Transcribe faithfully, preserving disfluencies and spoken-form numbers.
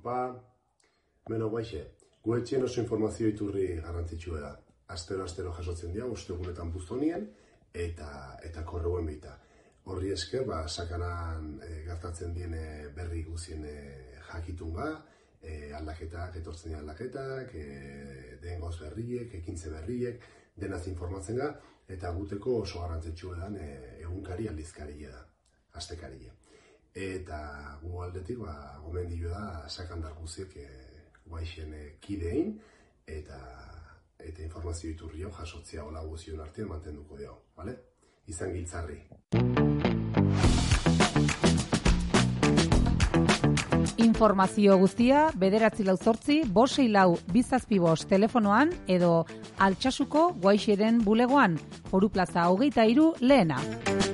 pa. Beno, guaixe, gu etxien oso informazio iturri garrantzitsua da. Astero-astero jasotzen dira, ostegunetan buztonien, eta, eta korreuen bita. Horri esker, ba, sakanan e, gertatzen diene berri guzien e, jakitun ga, e, aldaketak, etortzen dira aldaketak, e, dengoz berriek, ekintze berriek, denaz informatzen ga, eta guteko oso garrantzitsua da e, egunkari aldizkaria da, astekaria. Eta gu aldetik, ba, gomendio da, sakandar guziek e, guaixen e, kidein, eta, eta informazio iturri hau jasotzea hola guzion artean mantenduko dugu, bale? Izan giltzarri. Informazio guztia bederatzi lau zortzi, bosei lau bizazpi bost telefonoan edo Altsasuko Guaixiren bulegoan, Foru Plaza hogeita hiru lehena.